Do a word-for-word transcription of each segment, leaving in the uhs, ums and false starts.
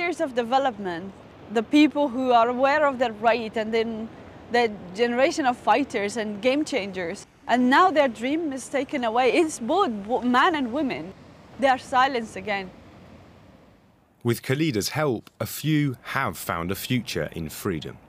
years of development, the people who are aware of their right, and then the generation of fighters and game changers. And now their dream is taken away. It's both men and women. They are silenced again. With Khalida's help, a few have found a future in freedom.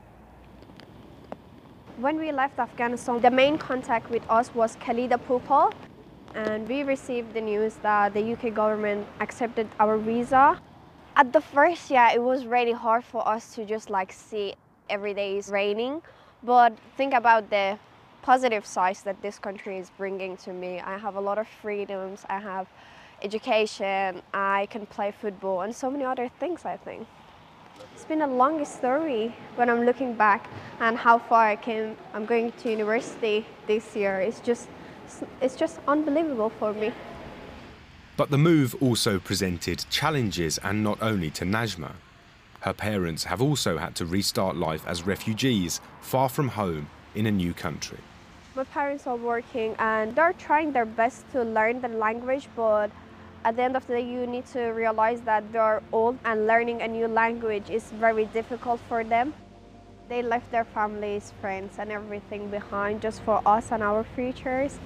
When we left Afghanistan, the main contact with us was Khalida Pupal, and we received the news that the U K government accepted our visa. At the first, yeah, it was really hard for us to just like see every day is raining, but think about the positive sides that this country is bringing to me. I have a lot of freedoms, I have education, I can play football, and so many other things, I think. It's been a long story when I'm looking back and how far I came. I'm going to university this year. It's just, it's just unbelievable for me. But the move also presented challenges, and not only to Najma. Her parents have also had to restart life as refugees, far from home, in a new country. My parents are working and they're trying their best to learn the language, but at the end of the day, you need to realize that they're old and learning a new language is very difficult for them. They left their families, friends, and everything behind just for us and our futures.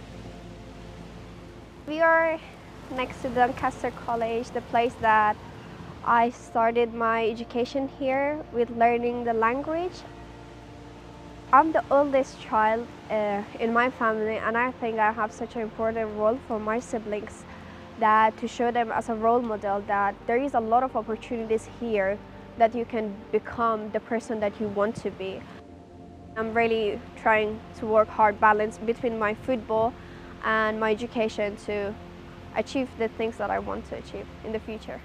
We are next to Doncaster College, the place that I started my education here with learning the language. I'm the oldest child uh, in my family, and I think I have such an important role for my siblings, that to show them as a role model that there is a lot of opportunities here that you can become the person that you want to be. I'm really trying to work hard, balance between my football and my education to achieve the things that I want to achieve in the future.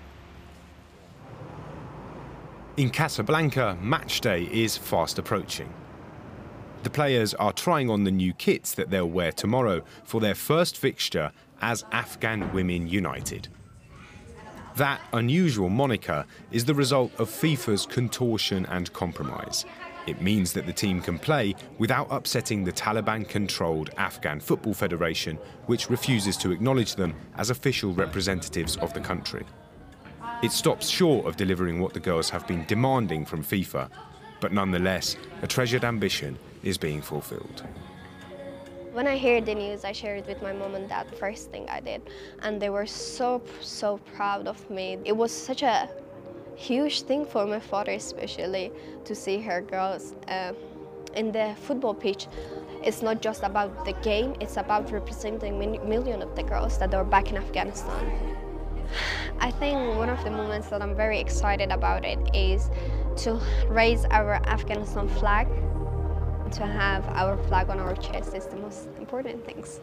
In Casablanca, match day is fast approaching. The players are trying on the new kits that they'll wear tomorrow for their first fixture as Afghan Women United. That unusual moniker is the result of FIFA's contortion and compromise. It means that the team can play without upsetting the Taliban-controlled Afghan Football Federation, which refuses to acknowledge them as official representatives of the country. It stops short of delivering what the girls have been demanding from FIFA, but nonetheless, a treasured ambition is being fulfilled. When I heard the news, I shared it with my mom and dad, the first thing I did, and they were so, so proud of me. It was such a huge thing for my father, especially, to see her girls uh, in the football pitch. It's not just about the game, it's about representing millions of the girls that are back in Afghanistan. I think one of the moments that I'm very excited about it is to raise our Afghanistan flag. To have our flag on our chest is the most important things.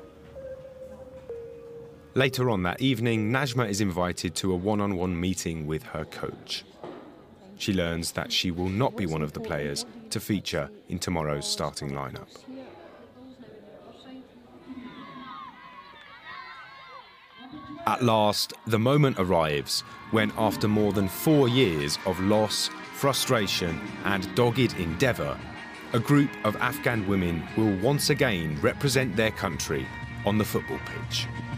Later on that evening, Najma is invited to a one-on-one meeting with her coach. She learns that she will not be one of the players to feature in tomorrow's starting lineup. At last, the moment arrives when, after more than four years of loss, frustration, and dogged endeavour, a group of Afghan women will once again represent their country on the football pitch.